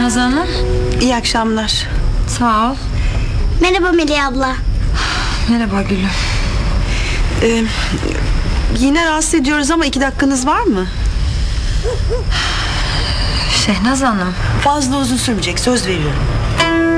Şehnaz Hanım. İyi akşamlar. Sağ ol. Merhaba Melih abla. Merhaba Gülüm. Yine rahatsız ediyoruz ama 2 dakikanız var mı? Şehnaz Hanım. Fazla uzun sürmeyecek, söz veriyorum.